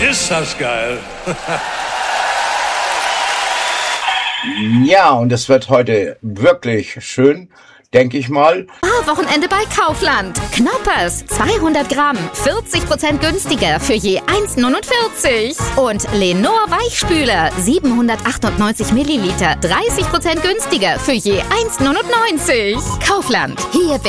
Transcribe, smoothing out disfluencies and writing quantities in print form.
Ist das geil. Ja, und es wird heute wirklich schön, denke ich mal. Wochenende bei Kaufland. Knoppers, 200 Gramm, 40% günstiger für je 1,49. Und Lenor Weichspüler, 798 Milliliter, 30% günstiger für je 1,99. Kaufland, hier